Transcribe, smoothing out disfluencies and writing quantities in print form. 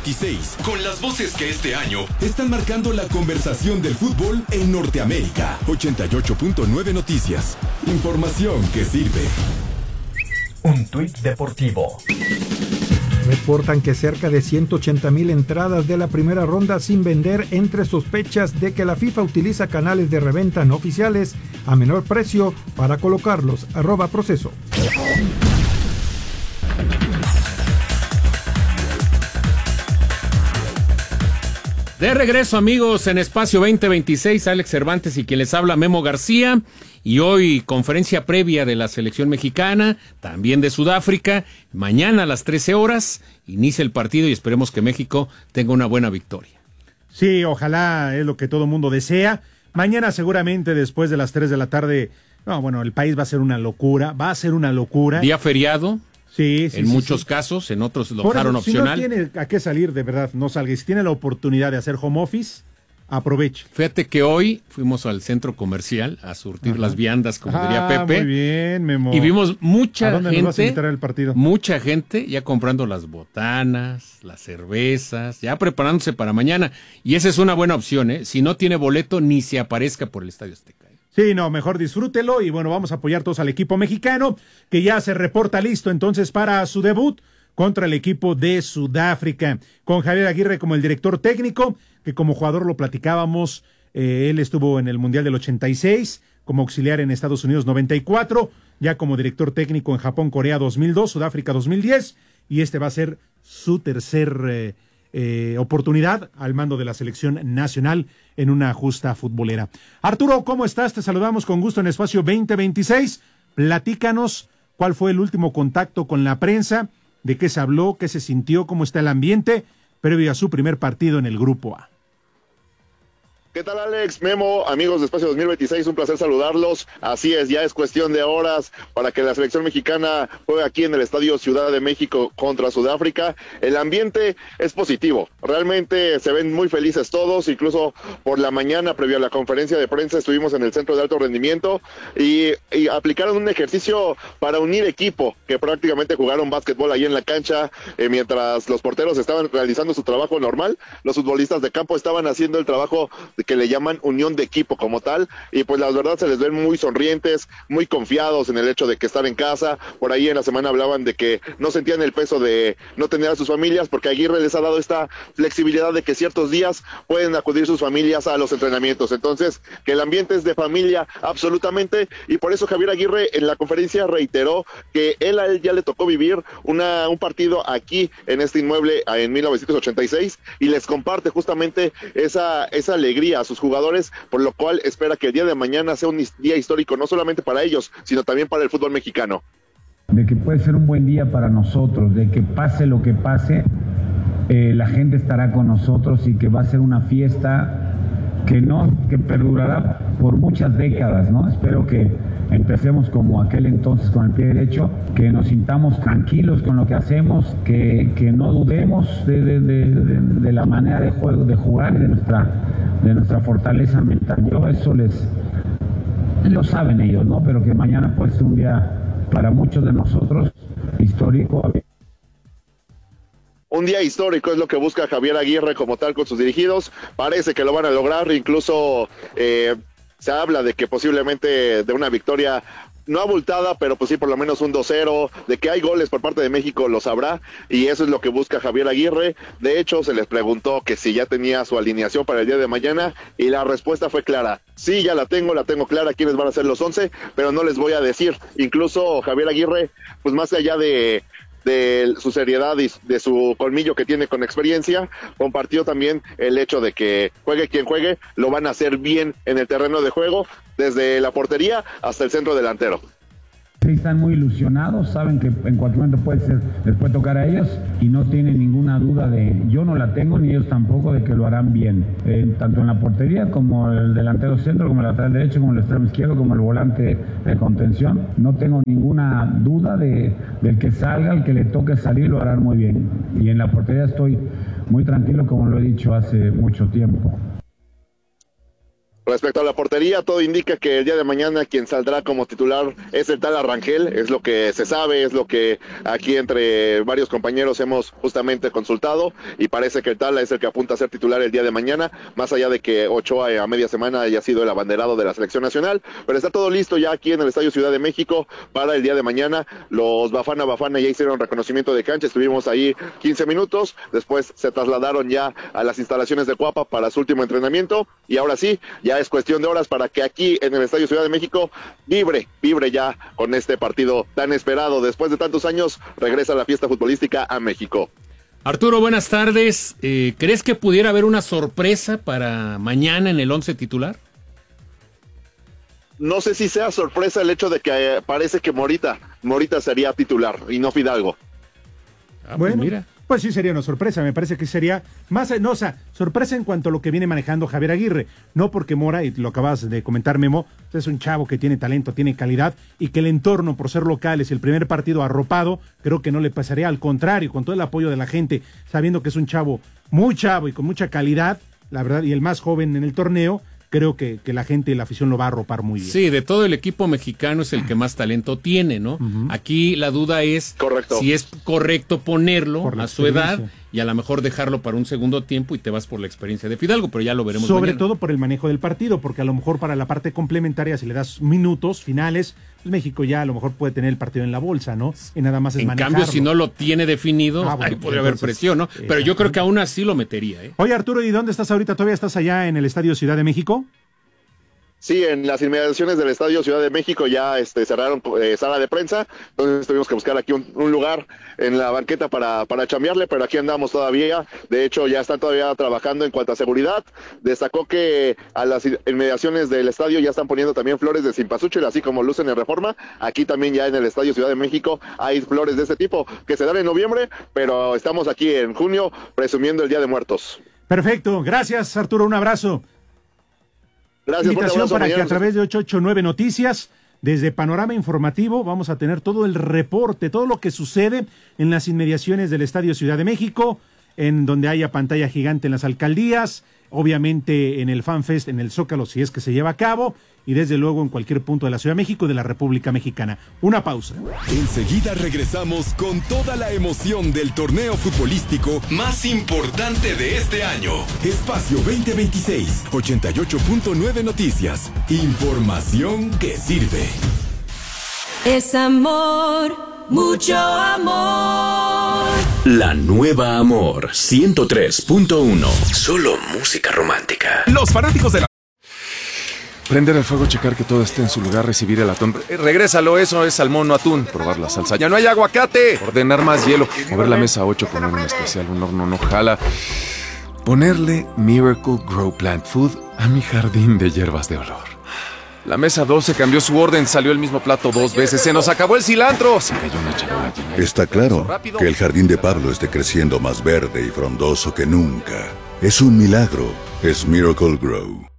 2026, con las voces que este año están marcando la conversación del fútbol en Norteamérica. 88.9 Noticias. Información que sirve. Un tuit deportivo. Reportan que cerca de 180,000 entradas de la primera ronda sin vender entre sospechas de que la FIFA utiliza canales de reventa no oficiales a menor precio para colocarlos. @proceso. De regreso, amigos, en Espacio 2026, Alex Cervantes y quien les habla, Memo García. Y hoy, conferencia previa de la selección mexicana, también de Sudáfrica. Mañana a las 13 horas inicia el partido y esperemos que México tenga una buena victoria. Sí, ojalá, es lo que todo mundo desea. Mañana seguramente después de las 3 de la tarde, el país va a ser una locura, Día feriado. Sí, en muchos casos, en otros lo dejaron opcional. Si no tiene a qué salir, de verdad, no salga. Y si tiene la oportunidad de hacer home office, aproveche. Fíjate que hoy fuimos al centro comercial a surtir las viandas, como diría Pepe. Muy bien, Memo. Y vimos mucha ¿A dónde gente, nos vas a invitar al partido? Mucha gente ya comprando las botanas, las cervezas, ya preparándose para mañana. Y esa es una buena opción, ¿eh? Si no tiene boleto, ni se aparezca por el Estadio Azteca. Sí, mejor disfrútelo y vamos a apoyar todos al equipo mexicano que ya se reporta listo entonces para su debut contra el equipo de Sudáfrica, con Javier Aguirre como el director técnico, que como jugador lo platicábamos, él estuvo en el Mundial del 86, como auxiliar en Estados Unidos 94, ya como director técnico en Japón, Corea 2002, Sudáfrica 2010, y este va a ser su tercer oportunidad al mando de la selección nacional en una justa futbolera. Arturo, ¿cómo estás? Te saludamos con gusto en Espacio 2026. Platícanos cuál fue el último contacto con la prensa, de qué se habló, qué se sintió, cómo está el ambiente previo a su primer partido en el Grupo A. ¿Qué tal, Alex, Memo, amigos de Espacio 2026? Un placer saludarlos. Así es, ya es cuestión de horas para que la selección mexicana juegue aquí en el Estadio Ciudad de México contra Sudáfrica. El ambiente es positivo, realmente se ven muy felices todos, incluso por la mañana, previo a la conferencia de prensa, estuvimos en el Centro de Alto Rendimiento y aplicaron un ejercicio para unir equipo, que prácticamente jugaron básquetbol ahí en la cancha, mientras los porteros estaban realizando su trabajo normal, los futbolistas de campo estaban haciendo el trabajo que le llaman unión de equipo como tal, y pues la verdad se les ven muy sonrientes, muy confiados en el hecho de que estar en casa. Por ahí en la semana hablaban de que no sentían el peso de no tener a sus familias, porque Aguirre les ha dado esta flexibilidad de que ciertos días pueden acudir sus familias a los entrenamientos, entonces que el ambiente es de familia absolutamente, y por eso Javier Aguirre en la conferencia reiteró que a él ya le tocó vivir un partido aquí en este inmueble en 1986, y les comparte justamente esa alegría a sus jugadores, por lo cual espera que el día de mañana sea un día histórico, no solamente para ellos, sino también para el fútbol mexicano. De que puede ser un buen día para nosotros, de que pase lo que pase, la gente estará con nosotros y que va a ser una fiesta que perdurará por muchas décadas, ¿no? Espero que empecemos como aquel entonces con el pie derecho, que nos sintamos tranquilos con lo que hacemos, que no dudemos de la manera de juego, de jugar y de nuestra fortaleza mental. Eso lo saben ellos, ¿no? Pero que mañana puede ser un día para muchos de nosotros histórico. Un día histórico es lo que busca Javier Aguirre como tal con sus dirigidos. Parece que lo van a lograr, incluso se habla de que posiblemente de una victoria no abultada, pero pues sí, por lo menos un 2-0, de que hay goles por parte de México, lo sabrá, y eso es lo que busca Javier Aguirre. De hecho, se les preguntó que si ya tenía su alineación para el día de mañana, y la respuesta fue clara: sí, ya la tengo clara quiénes van a ser los 11, pero no les voy a decir. Incluso Javier Aguirre, pues más allá de su seriedad y de su colmillo que tiene con experiencia, compartió también el hecho de que juegue quien juegue, lo van a hacer bien en el terreno de juego, desde la portería hasta el centro delantero. Sí, están muy ilusionados, saben que en cualquier momento les puede tocar a ellos y no tienen ninguna duda yo no la tengo, ni ellos tampoco, de que lo harán bien, tanto en la portería como el delantero centro, como el lateral derecho, como el extremo izquierdo, como el volante de contención. No tengo ninguna duda del que salga, el que le toque salir, lo harán muy bien. Y en la portería estoy muy tranquilo, como lo he dicho hace mucho tiempo. Respecto a la portería, todo indica que el día de mañana quien saldrá como titular es el tal Arrangel, es lo que se sabe, es lo que aquí entre varios compañeros hemos justamente consultado, y parece que el tal es el que apunta a ser titular el día de mañana, más allá de que Ochoa a media semana haya sido el abanderado de la selección nacional, pero está todo listo ya aquí en el Estadio Ciudad de México para el día de mañana. Los Bafana ya hicieron reconocimiento de cancha, estuvimos ahí 15 minutos, después se trasladaron ya a las instalaciones de Cuapa para su último entrenamiento, y ahora sí, ya es cuestión de horas para que aquí en el Estadio Ciudad de México vibre ya con este partido tan esperado. Después de tantos años, regresa la fiesta futbolística a México. Arturo, buenas tardes. ¿Crees que pudiera haber una sorpresa para mañana en el 11 titular? No sé si sea sorpresa el hecho de que parece que Morita sería titular y no Fidalgo. Bueno, pues mira. Pues sí sería una sorpresa, me parece que sería más, no, o sea, sorpresa en cuanto a lo que viene manejando Javier Aguirre, no porque Mora, y lo acabas de comentar Memo, es un chavo que tiene talento, tiene calidad, y que el entorno por ser local es el primer partido arropado, creo que no le pasaría, al contrario, con todo el apoyo de la gente, sabiendo que es un chavo muy chavo y con mucha calidad, la verdad, y el más joven en el torneo, creo que la gente y la afición lo va a arropar muy bien. Sí, de todo el equipo mexicano es el que más talento tiene, ¿no? Aquí la duda es si es correcto ponerlo a su edad y a lo mejor dejarlo para un segundo tiempo y te vas por la experiencia de Fidalgo, pero ya lo veremos Sobre mañana. todo por el manejo del partido, porque a lo mejor para la parte complementaria, si le das minutos finales, pues México ya a lo mejor puede tener el partido en la bolsa, ¿no? Y nada más es manejarlo. En cambio, si no lo tiene definido, ahí podría haber presión, ¿no? Pero yo creo que aún así lo metería, ¿eh? Oye, Arturo, ¿y dónde estás ahorita? ¿Todavía estás allá en el Estadio Ciudad de México? Sí, en las inmediaciones del Estadio Ciudad de México ya cerraron sala de prensa, entonces tuvimos que buscar aquí un lugar en la banqueta para chambearle, pero aquí andamos todavía. De hecho, ya están todavía trabajando en cuanto a seguridad. Destacó que a las inmediaciones del estadio ya están poniendo también flores de cempasúchil, así como lucen en Reforma. Aquí también ya en el Estadio Ciudad de México hay flores de este tipo que se dan en noviembre, pero estamos aquí en junio presumiendo el Día de Muertos. Perfecto, gracias Arturo, un abrazo. Gracias, invitación abrazo, para mañana. que a través de 889 Noticias, desde Panorama Informativo, vamos a tener todo el reporte, todo lo que sucede en las inmediaciones del Estadio Ciudad de México, en donde haya pantalla gigante en las alcaldías, obviamente en el FanFest, en el Zócalo, si es que se lleva a cabo, y desde luego en cualquier punto de la Ciudad de México y de la República Mexicana. Una pausa. Enseguida regresamos con toda la emoción del torneo futbolístico más importante de este año. Espacio 2026, 88.9 Noticias. Información que sirve. Es amor, mucho amor. La nueva Amor 103.1. Solo música romántica. Los fanáticos de la... Prender el fuego, checar que todo esté en su lugar, recibir el atún. Regrésalo, eso es salmón, no atún. Probar la salsa. ¡Ya no hay aguacate! Ordenar más hielo. Mover la mesa 8, poner un especial, un horno no jala. Ponerle Miracle Grow Plant Food a mi jardín de hierbas de olor. La mesa 12 cambió su orden, salió el mismo plato 2 veces. ¡Se nos acabó el cilantro! Se cayó una charola llena. Está claro que el jardín de Pablo esté creciendo más verde y frondoso que nunca. Es un milagro. Es Miracle Grow.